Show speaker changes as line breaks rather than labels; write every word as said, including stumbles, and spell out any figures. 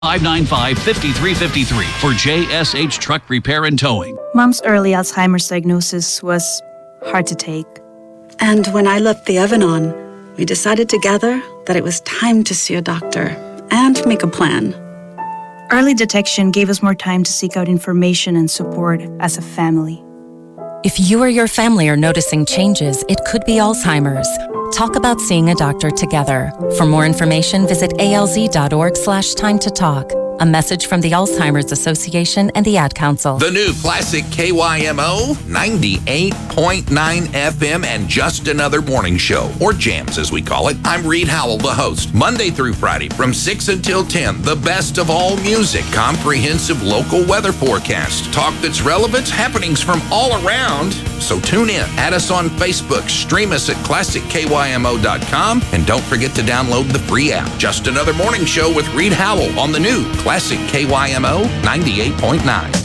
five nine five, five three five three for J S H Truck Repair and Towing.
Mom's early Alzheimer's diagnosis was hard to take.
And when I left the Evan-On, we decided together that it was time to see a doctor and make a plan.
Early detection gave us more time to seek out information and support as a family.
If you or your family are noticing changes, it could be Alzheimer's. Talk about seeing a doctor together. For more information, visit alz.org slash time to talk. A message from the Alzheimer's Association and the Ad Council.
The new classic K Y M O, ninety-eight point nine F M, and Just Another Morning Show, or Jams as we call it. I'm Reed Howell, the host. Monday through Friday from six until ten, the best of all music, comprehensive local weather forecast, talk that's relevant, happenings from all around. So tune in, add us on Facebook, stream us at classic K Y M O dot com, and don't forget to download the free app. Just Another Morning Show with Reed Howell on the new Classic K Y M O ninety-eight point nine.